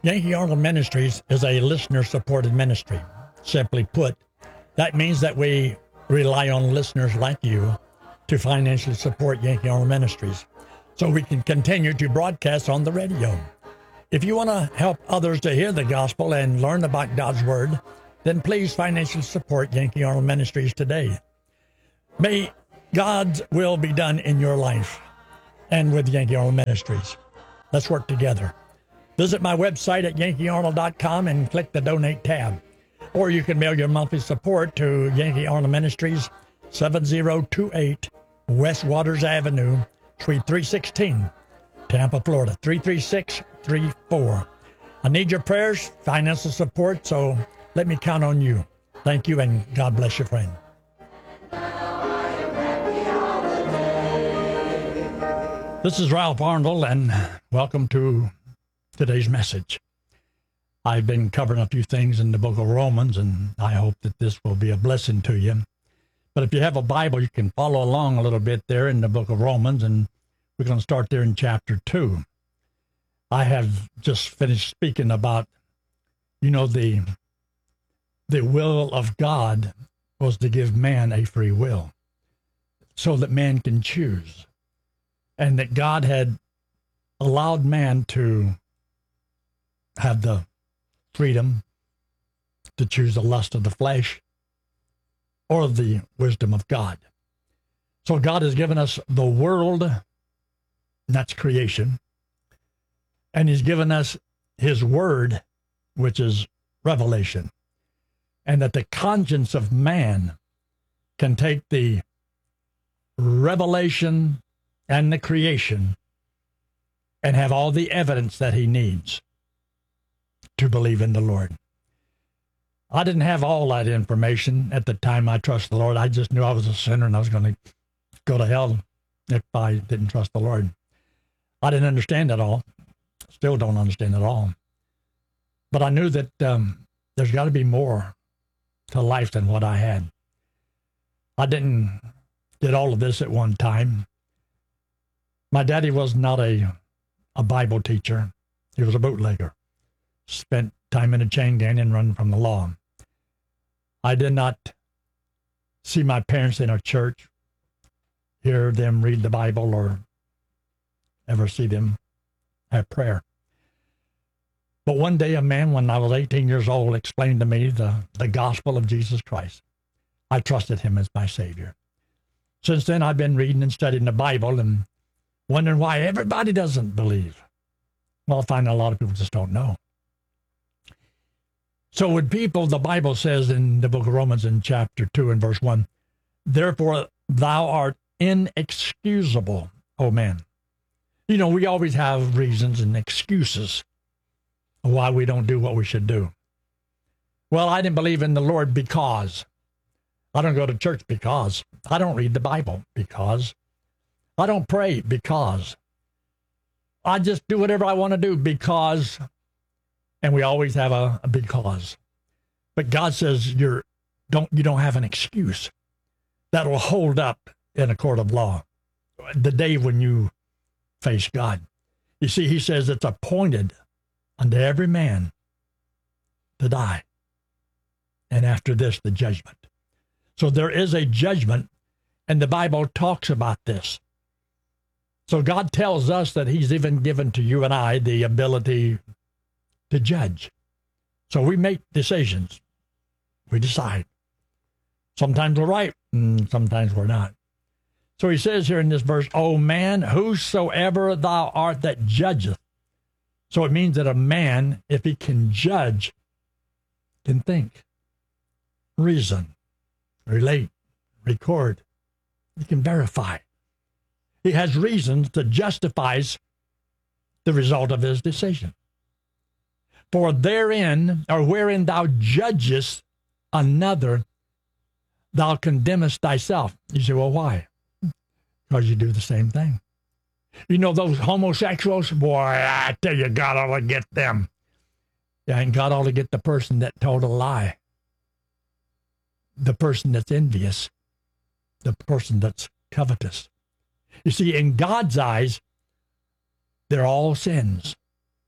Yankee Arnold Ministries is a listener-supported ministry. Simply put, that means that we rely on listeners like you to financially support Yankee Arnold Ministries so we can continue to broadcast on the radio. If you want to help others to hear the gospel and learn about God's Word, then please financially support Yankee Arnold Ministries today. May God's will be done in your life and with Yankee Arnold Ministries. Let's work together. Visit my website at yankeearnold.com and click the Donate tab. Or you can mail your monthly support to Yankee Arnold Ministries, 7028 West Waters Avenue, Suite 316, Tampa, Florida, 33634. I need your prayers, financial support, so let me count on you. Thank you, and God bless you, friend. This is Ralph Arnold, and welcome to today's message. I've been covering a few things in the book of Romans, and I hope that this will be a blessing to you. But if you have a Bible, you can follow along a little bit there in the book of Romans, and we're going to start there in chapter 2. I have just finished speaking about, the will of God was to give man a free will so that man can choose, and that God had allowed man to have the freedom to choose the lust of the flesh or the wisdom of God. So God has given us the world, and that's creation, and he's given us his word, which is revelation, and that the conscience of man can take the revelation and the creation and have all the evidence that he needs to believe in the Lord. I didn't have all that information at the time I trusted the Lord. I just knew I was a sinner and I was going to go to hell if I didn't trust the Lord. I didn't understand it all. Still don't understand it all. But I knew that there's got to be more to life than what I had. I didn't get all of this at one time. My daddy was not a Bible teacher. He was a bootlegger. Spent time in a chain gang and run from the law. I did not see my parents in our church, hear them read the Bible, or ever see them have prayer. But one day a man, when I was 18 years old, explained to me the gospel of Jesus Christ. I trusted him as my Savior. Since then, I've been reading and studying the Bible and wondering why everybody doesn't believe. Well, I find a lot of people just don't know. So with people, the Bible says in the book of Romans in chapter 2 and verse 1, therefore thou art inexcusable, O man. We always have reasons and excuses why we don't do what we should do. Well, I didn't believe in the Lord because. I don't go to church because. I don't read the Bible because. I don't pray because. I just do whatever I want to do because. And we always have a because. But God says you don't have an excuse that will hold up in a court of law the day when you face God. You see, he says it's appointed unto every man to die. And after this, the judgment. So there is a judgment, and the Bible talks about this. So God tells us that he's even given to you and I the ability to judge. So we make decisions. We decide. Sometimes we're right, and sometimes we're not. So he says here in this verse, O man, whosoever thou art that judgeth. So it means that a man, if he can judge, can think, reason, relate, record. He can verify. He has reasons to justify the result of his decision. For therein, or wherein thou judgest another, thou condemnest thyself. You say, well, why? Because you do the same thing. Those homosexuals, boy, I tell you, God ought to get them. Yeah, and God ought to get the person that told a lie, the person that's envious, the person that's covetous. You see, in God's eyes, they're all sins.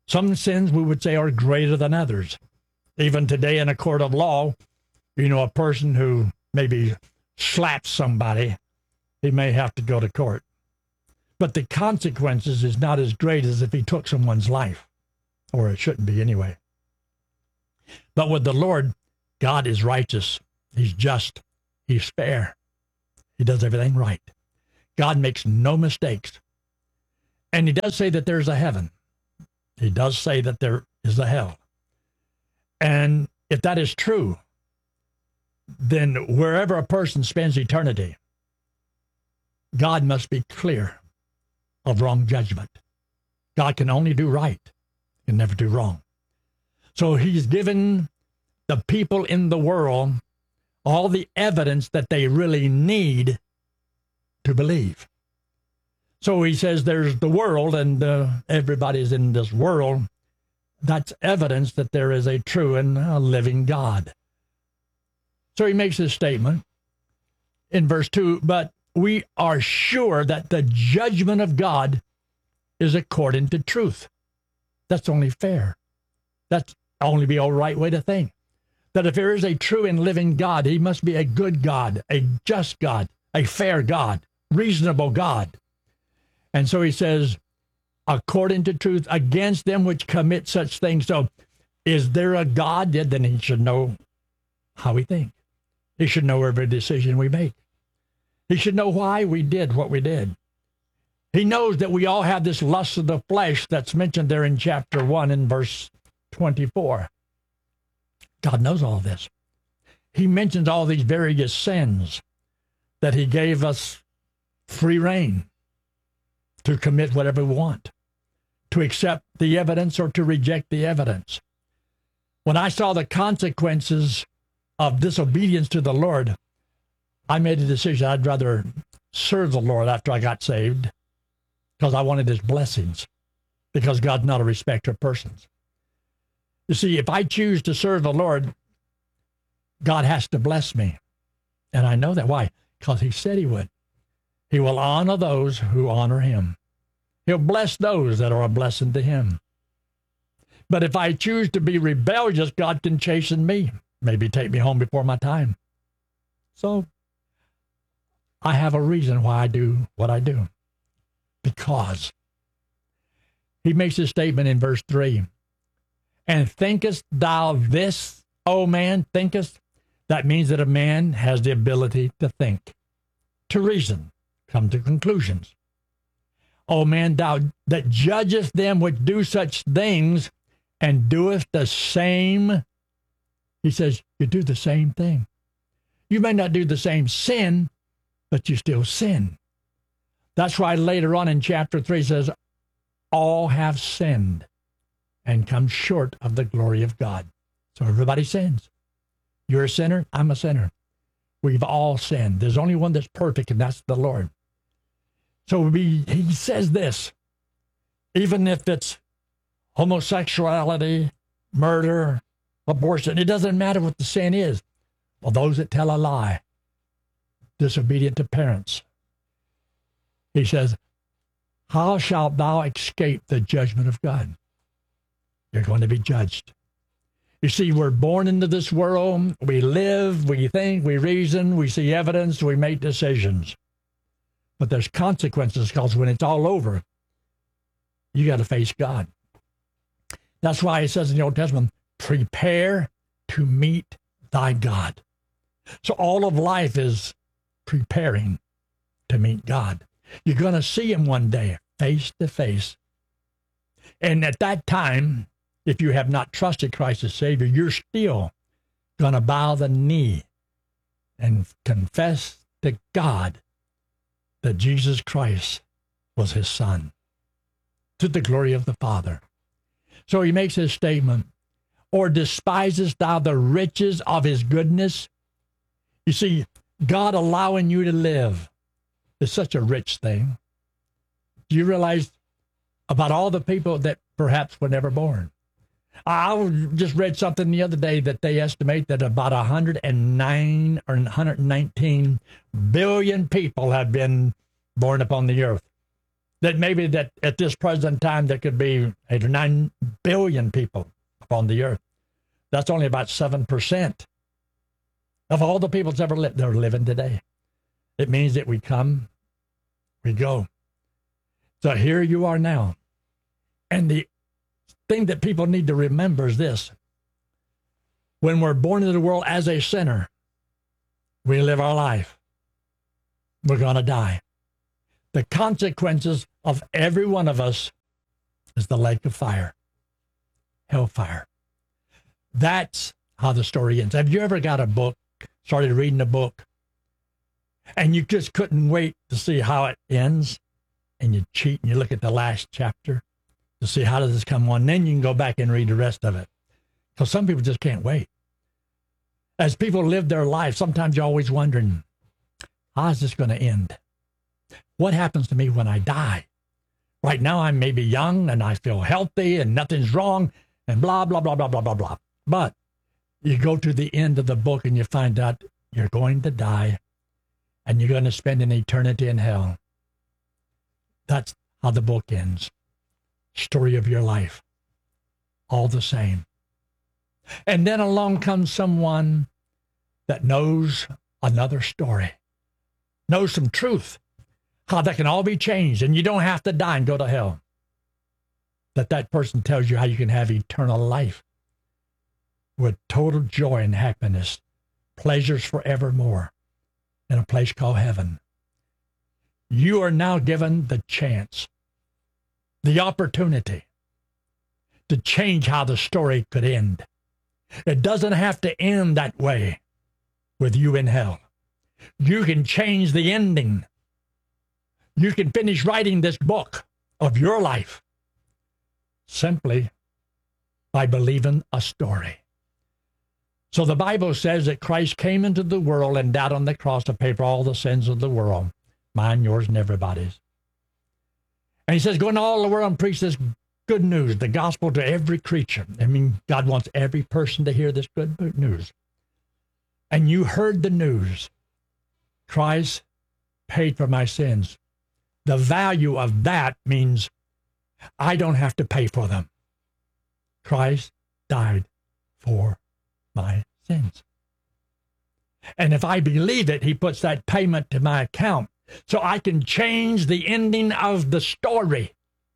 Some sins we would say are greater than others. Even today in a court of law, a person who maybe slaps somebody, he may have to go to court. But the consequences is not as great as if he took someone's life, or it shouldn't be anyway. But with the Lord, God is righteous. He's just. He's fair. He does everything right. God makes no mistakes. And he does say that there's a heaven. He does say that there is a hell. And if that is true, then wherever a person spends eternity, God must be clear of wrong judgment. God can only do right, he can never do wrong. So he's given the people in the world all the evidence that they really need to believe. So he says there's the world, and everybody's in this world. That's evidence that there is a true and a living God. So he makes this statement in verse 2, but we are sure that the judgment of God is according to truth. That's only fair. That's only the all right way to think. That if there is a true and living God, he must be a good God, a just God, a fair God, reasonable God. And so he says, according to truth, against them which commit such things. So is there a God? Then he should know how we think. He should know every decision we make. He should know why we did what we did. He knows that we all have this lust of the flesh that's mentioned there in chapter 1 in verse 24. God knows all this. He mentions all these various sins that he gave us free rein to commit whatever we want, to accept the evidence or to reject the evidence. When I saw the consequences of disobedience to the Lord, I made a decision I'd rather serve the Lord after I got saved because I wanted his blessings, because God's not a respecter of persons. You see, if I choose to serve the Lord, God has to bless me. And I know that. Why? Because he said he would. He will honor those who honor him. He'll bless those that are a blessing to him. But if I choose to be rebellious, God can chasten me, maybe take me home before my time. So I have a reason why I do what I do. Because he makes a statement in verse 3. And thinkest thou this, O man, thinkest? That means that a man has the ability to think, to reason, come to conclusions. O man, thou that judgest them which do such things and doest the same. He says, you do the same thing. You may not do the same sin, but you still sin. That's why later on in chapter 3 says, all have sinned and come short of the glory of God. So everybody sins. You're a sinner, I'm a sinner. We've all sinned. There's only one that's perfect, and that's the Lord. So he says this, even if it's homosexuality, murder, abortion, it doesn't matter what the sin is. Well, those that tell a lie, disobedient to parents. He says, how shalt thou escape the judgment of God? You're going to be judged. You see, we're born into this world. We live, we think, we reason, we see evidence, we make decisions. But there's consequences, because when it's all over, you got to face God. That's why it says in the Old Testament, prepare to meet thy God. So all of life is preparing to meet God. You're going to see him one day, face to face. And at that time, if you have not trusted Christ as Savior, you're still going to bow the knee and confess to God that Jesus Christ was his Son, to the glory of the Father. So he makes his statement, or despisest thou the riches of his goodness? You see, God allowing you to live is such a rich thing. Do you realize about all the people that perhaps were never born? I just read something the other day that they estimate that about 109 or 119 billion people have been born upon the earth. that maybe that at this present time there could be 8 or 9 billion people upon the earth. That's only about 7% of all the people that's ever lived. They're living today. It means that we come, we go. So here you are now. And the thing that people need to remember is this. When we're born into the world as a sinner, we live our life. We're going to die. The consequences of every one of us is the lake of fire, hellfire. That's how the story ends. Have you ever got a book, started reading a book, and you just couldn't wait to see how it ends, and you cheat and you look at the last chapter to see how does this come on, then you can go back and read the rest of it. Because some people just can't wait. As people live their life, sometimes you're always wondering, how is this going to end? What happens to me when I die? Right now, I'm maybe young and I feel healthy and nothing's wrong and blah, blah, blah, blah, blah, blah, blah. But you go to the end of the book and you find out you're going to die and you're going to spend an eternity in hell. That's how the book ends. Story of your life. All the same. And then along comes someone that knows another story, knows some truth, how that can all be changed and you don't have to die and go to hell. That person tells you how you can have eternal life with total joy and happiness, pleasures forevermore in a place called heaven. You are now given the chance, the opportunity to change how the story could end. It doesn't have to end that way with you in hell. You can change the ending. You can finish writing this book of your life simply by believing a story. So the Bible says that Christ came into the world and died on the cross to pay for all the sins of the world, mine, yours, and everybody's. And he says, go into all the world and preach this good news, the gospel to every creature. I mean, God wants every person to hear this good news. And you heard the news. Christ paid for my sins. The value of that means I don't have to pay for them. Christ died for my sins. And if I believe it, he puts that payment to my account so I can change the ending of the story.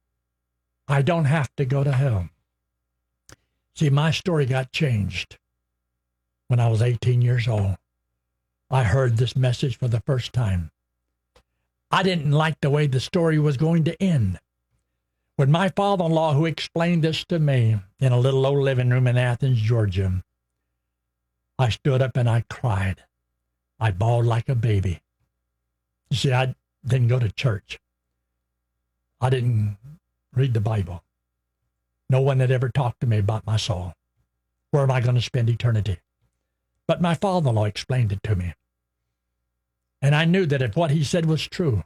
I don't have to go to hell. See, my story got changed when I was 18 years old. I heard this message for the first time. I didn't like the way the story was going to end. When my father-in-law, who explained this to me in a little old living room in Athens, Georgia, I stood up and I cried. I bawled like a baby. You see, I didn't go to church. I didn't read the Bible. No one had ever talked to me about my soul. Where am I going to spend eternity? But my father-in-law explained it to me. And I knew that if what he said was true,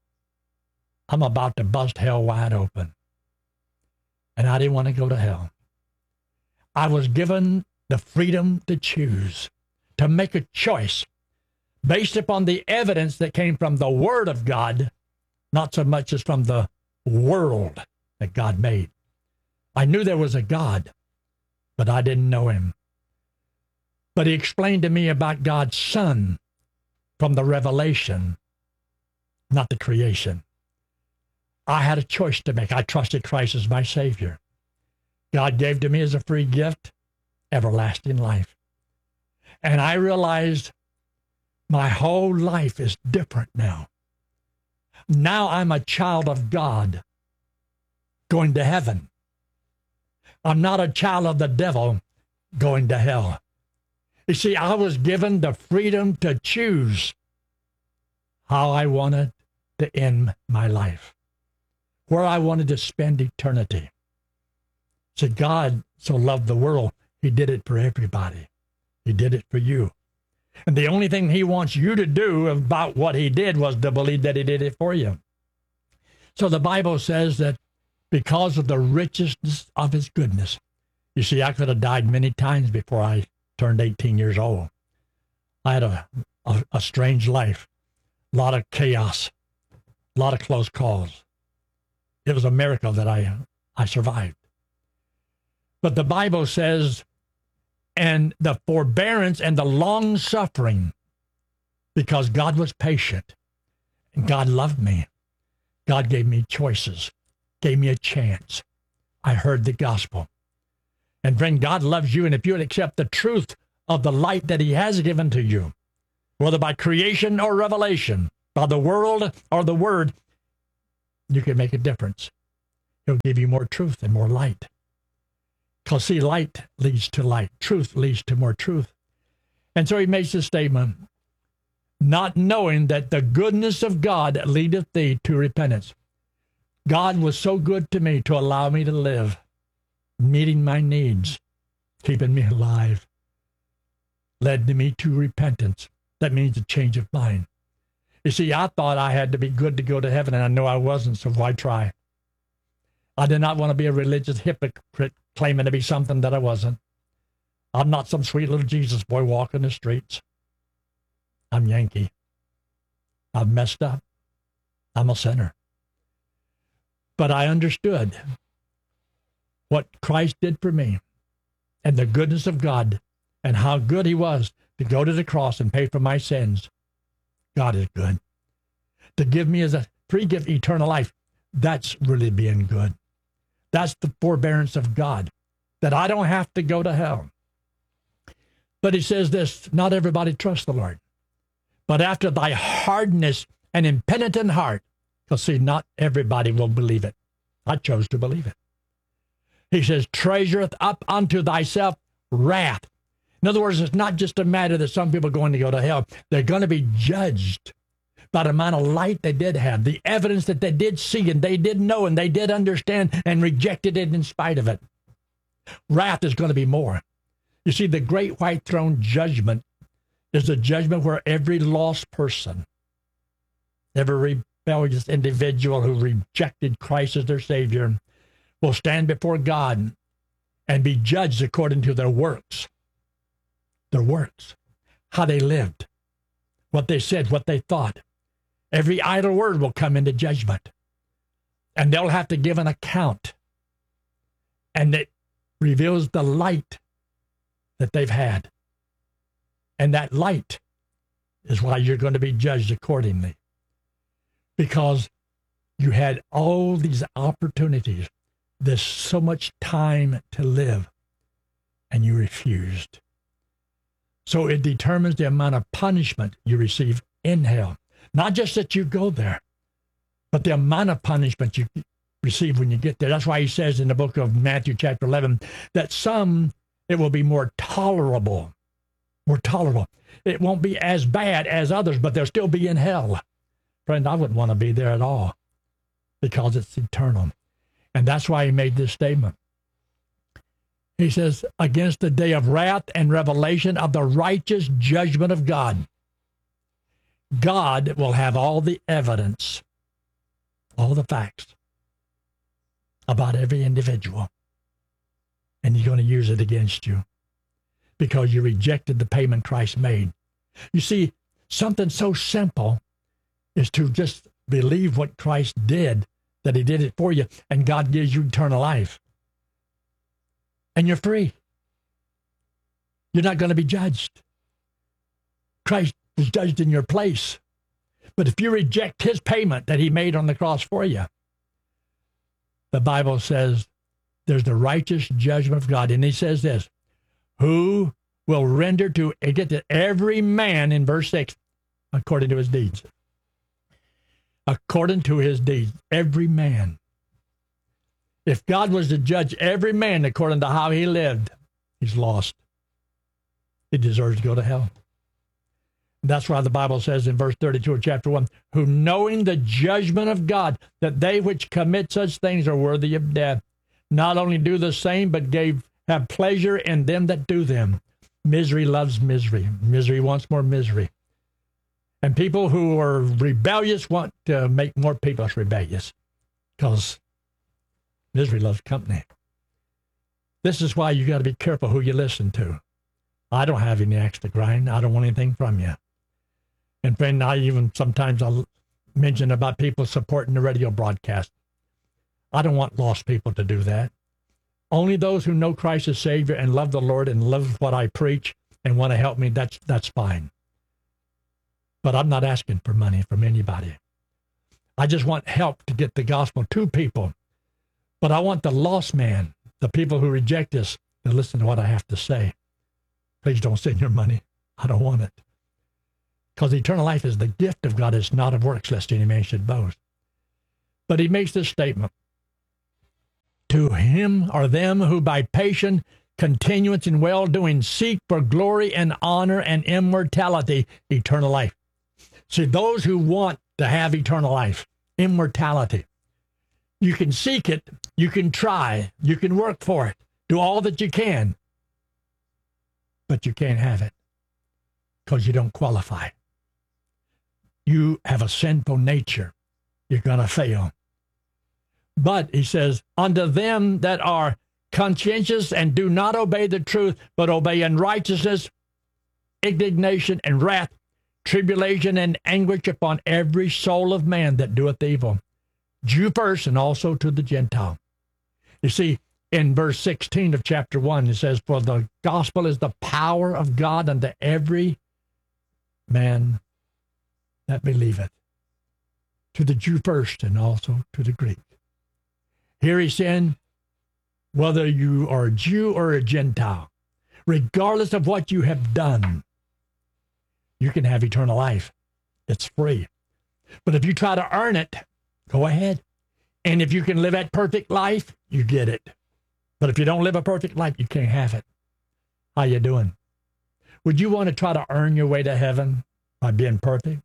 I'm about to bust hell wide open. And I didn't want to go to hell. I was given the freedom to choose, to make a choice based upon the evidence that came from the Word of God, not so much as from the world that God made. I knew there was a God, but I didn't know him. But he explained to me about God's Son from the revelation, not the creation. I had a choice to make. I trusted Christ as my Savior. God gave to me as a free gift everlasting life. And I realized my whole life is different now. Now I'm a child of God going to heaven. I'm not a child of the devil going to hell. You see, I was given the freedom to choose how I wanted to end my life, where I wanted to spend eternity. See, God so loved the world, he did it for everybody. He did it for you. And the only thing he wants you to do about what he did was to believe that he did it for you. So the Bible says that because of the richness of his goodness, you see, I could have died many times before I turned 18 years old. I had a strange life, a lot of chaos, a lot of close calls. It was a miracle that I survived. But the Bible says, and the forbearance and the long suffering, because God was patient and God loved me. God gave me choices, gave me a chance. I heard the gospel. And friend, God loves you, and if you would accept the truth of the light that he has given to you, whether by creation or revelation, by the world or the word, you can make a difference. He'll give you more truth and more light. Because see, light leads to light. Truth leads to more truth. And so he makes this statement, not knowing that the goodness of God leadeth thee to repentance. God was so good to me to allow me to live, meeting my needs, keeping me alive, led me to repentance. That means a change of mind. You see, I thought I had to be good to go to heaven, and I know I wasn't, so why try? I did not want to be a religious hypocrite claiming to be something that I wasn't. I'm not some sweet little Jesus boy walking the streets. I'm Yankee. I've messed up. I'm a sinner. But I understood what Christ did for me and the goodness of God and how good he was to go to the cross and pay for my sins. God is good. To give me as a free gift eternal life, that's really being good. That's the forbearance of God, that I don't have to go to hell. But he says this, not everybody trusts the Lord. But after thy hardness and impenitent heart, because see, not everybody will believe it. I chose to believe it. He says, treasureth up unto thyself wrath. In other words, it's not just a matter that some people are going to go to hell. They're going to be judged by the amount of light they did have, the evidence that they did see and they did know and they did understand and rejected it in spite of it. Wrath is going to be more. You see, the great white throne judgment is a judgment where every lost person, every rebellious individual who rejected Christ as their Savior will stand before God and be judged according to their works. Their works, how they lived, what they said, what they thought. Every idle word will come into judgment. And they'll have to give an account. And it reveals the light that they've had. And that light is why you're going to be judged accordingly. Because you had all these opportunities. There's so much time to live. And you refused. So it determines the amount of punishment you receive in hell. Not just that you go there, but the amount of punishment you receive when you get there. That's why he says in the book of Matthew chapter 11 that some, it will be more tolerable. More tolerable. It won't be as bad as others, but they'll still be in hell. Friend, I wouldn't want to be there at all because it's eternal. And that's why he made this statement. He says, against the day of wrath and revelation of the righteous judgment of God. God will have all the evidence, all the facts about every individual. And he's going to use it against you because you rejected the payment Christ made. You see, something so simple is to just believe what Christ did, that he did it for you, and God gives you eternal life. And you're free. You're not going to be judged. Christ was judged in your place. But if you reject his payment that he made on the cross for you, the Bible says there's the righteous judgment of God. And he says this, who will render to every man, in verse 6, according to his deeds. According to his deeds, every man. If God was to judge every man according to how he lived, he's lost. He deserves to go to hell. That's why the Bible says in verse 32 of chapter 1, who knowing the judgment of God, that they which commit such things are worthy of death, not only do the same, but have pleasure in them that do them. Misery loves misery. Misery wants more misery. And people who are rebellious want to make more people rebellious because misery loves company. This is why you got to be careful who you listen to. I don't have any axe to grind. I don't want anything from you. And friend, sometimes I'll mention about people supporting the radio broadcast. I don't want lost people to do that. Only those who know Christ as Savior and love the Lord and love what I preach and want to help me, that's fine. But I'm not asking for money from anybody. I just want help to get the gospel to people. But I want the lost man, the people who reject this, to listen to what I have to say. Please don't send your money. I don't want it. Because eternal life is the gift of God. It's not of works, lest any man should boast. But he makes this statement. To him or them who by patient continuance in well-doing seek for glory and honor and immortality, eternal life. See, those who want to have eternal life, immortality, you can seek it, you can try, you can work for it, do all that you can, but you can't have it because you don't qualify. You have a sinful nature. You're going to fail. But, he says, unto them that are conscientious and do not obey the truth, but obey unrighteousness, indignation and wrath, tribulation and anguish upon every soul of man that doeth evil, Jew first and also to the Gentile. You see, in verse 16 of chapter 1, it says, for the gospel is the power of God unto every man that believeth, to the Jew first and also to the Greek. Here he's saying, whether you are a Jew or a Gentile, regardless of what you have done, you can have eternal life. It's free. But if you try to earn it, go ahead. And if you can live that perfect life, you get it. But if you don't live a perfect life, you can't have it. How you doing? Would you want to try to earn your way to heaven by being perfect?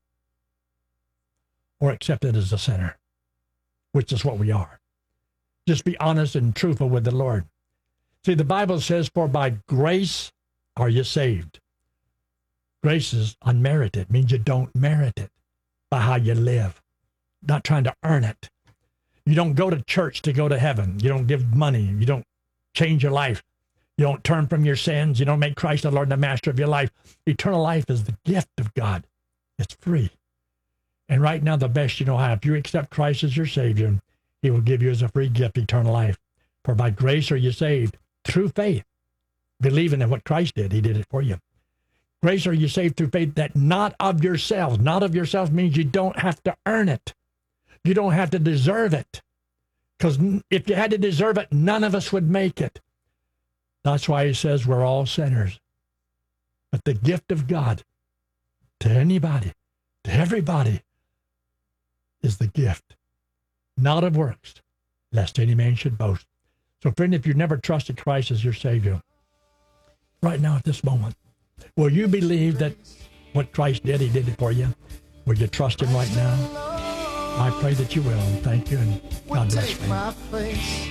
Or accept it as a sinner, which is what we are. Just be honest and truthful with the Lord. See, the Bible says, for by grace are you saved. Grace is unmerited, means you don't merit it by how you live, not trying to earn it. You don't go to church to go to heaven. You don't give money. You don't change your life. You don't turn from your sins. You don't make Christ the Lord and the master of your life. Eternal life is the gift of God. It's free. And right now, the best you know how, if you accept Christ as your Savior, he will give you as a free gift eternal life. For by grace are you saved through faith. Believing in what Christ did, he did it for you. Grace are you saved through faith, that not of yourselves. Not of yourselves means you don't have to earn it. You don't have to deserve it. Because if you had to deserve it, none of us would make it. That's why he says we're all sinners. But the gift of God to anybody, to everybody, is the gift, not of works, lest any man should boast. So, friend, if you've never trusted Christ as your Savior, right now at this moment, will you believe that what Christ did, he did it for you? Will you trust him right now? I pray that you will. Thank you, and God bless you. Take my place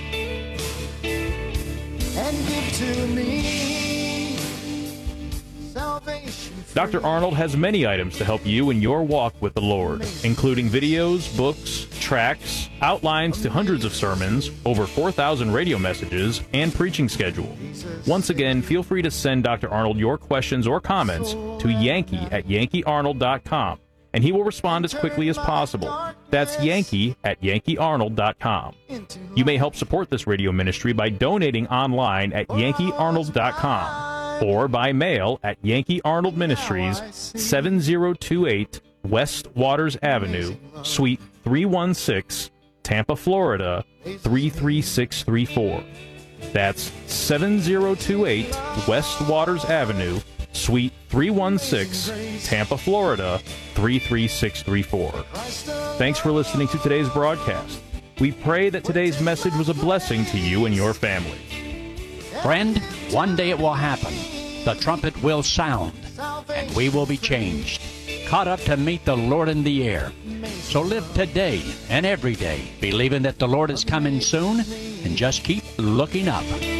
and give to me salvation. Dr. Arnold has many items to help you in your walk with the Lord, including videos, books, tracts, outlines to hundreds of sermons, over 4,000 radio messages, and preaching schedule. Once again, feel free to send Dr. Arnold your questions or comments to yankee@yankeearnold.com, and he will respond as quickly as possible. That's yankee@yankeearnold.com. You may help support this radio ministry by donating online at yankeearnold.com or by mail at Yankee Arnold Ministries, 7028 West Waters Avenue, Suite 316, Tampa, Florida, 33634. That's 7028 West Waters Avenue, Suite 316, Tampa, Florida, 33634. Thanks for listening to today's broadcast. We pray that today's message was a blessing to you and your family. Friend, one day it will happen. The trumpet will sound, and we will be changed, caught up to meet the Lord in the air. So live today and every day, believing that the Lord is coming soon, and just keep looking up.